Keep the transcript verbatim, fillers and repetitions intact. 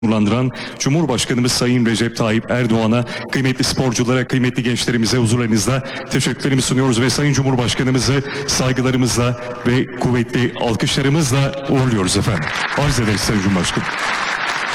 onurlandıran Cumhurbaşkanımız Sayın Recep Tayyip Erdoğan'a, kıymetli sporculara, kıymetli gençlerimize huzurlarınızda teşekkürlerimi sunuyoruz ve Sayın Cumhurbaşkanımızı saygılarımızla ve kuvvetli alkışlarımızla uğurluyoruz efendim. Arz ederiz Sayın Cumhurbaşkanım.